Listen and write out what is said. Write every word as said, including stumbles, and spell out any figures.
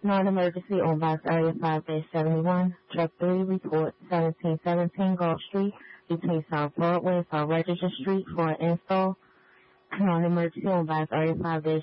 Non-emergency on box area five seventy-one. Truck three report seventeen seventeen Gulf Street between South Broadway and South Register Street for an install. Non-emergency on box area five